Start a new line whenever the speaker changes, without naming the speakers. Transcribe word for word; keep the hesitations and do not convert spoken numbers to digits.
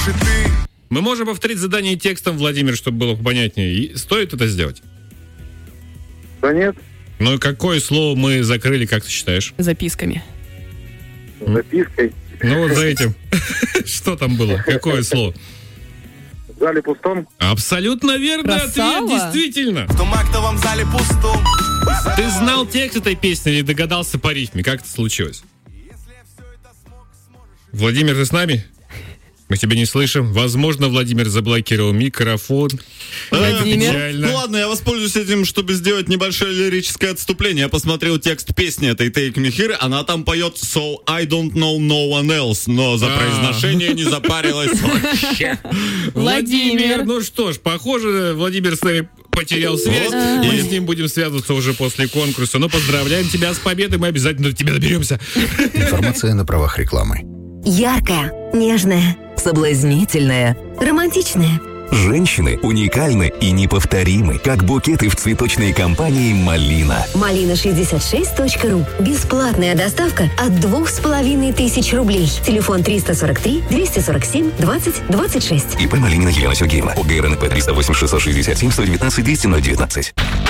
Мы можем повторить задание текстом, Владимир, чтобы было понятнее. И стоит это сделать?
Да нет.
Ну и какое слово мы закрыли, как ты считаешь?
Записками.
Запиской.
Ну вот за этим. Что там было? Какое слово?
В зале пустом.
Абсолютно верный
Красава.
ответ, действительно.
В том актовом зале пустом.
Ты знал текст этой песни или догадался по рифме? Как это случилось? Владимир, ты с нами? Мы тебя не слышим. Возможно, Владимир заблокировал микрофон.
Владимир.
Печально.
Ну ладно, я воспользуюсь этим, чтобы сделать небольшое лирическое отступление. Я посмотрел текст песни этой Take Me Here, она там поет So I don't know no one else, но за
А.
произношение не запарилась вообще.
Владимир, ну что ж, похоже, Владимир с нами потерял связь. Мы с ним будем связываться уже после конкурса. Но поздравляем тебя с победой, мы обязательно до тебя доберемся.
Информация на правах рекламы.
Яркая, нежная, соблазнительная, романтичная.
Женщины уникальны и неповторимы, как букеты в цветочной компании «Малина».
малина шестьдесят шесть точка ру. Бесплатная доставка от двух с половиной тысяч рублей. Телефон триста сорок три двести сорок семь двадцать двадцать шесть.
ИП Малинина Елена Сергеевна. ОГРНП триста восемь шестьсот шестьдесят семь сто девятнадцать двести ноль девятнадцать.